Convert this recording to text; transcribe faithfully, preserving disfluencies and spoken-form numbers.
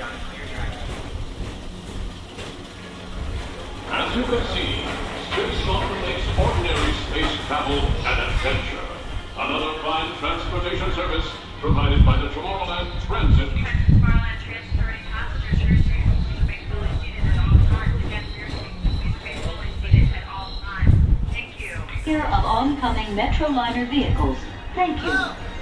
As you can see, Space Mountain makes ordinary space travel an adventure. Another prime transportation service provided by the Tomorrowland Transit. Tomorrowland transferring passengers to your seats. Please remain fully seated at all times. Again, for your seats, please remain fully seated at all times. Thank you. Here of oncoming Metroliner vehicles. Thank you.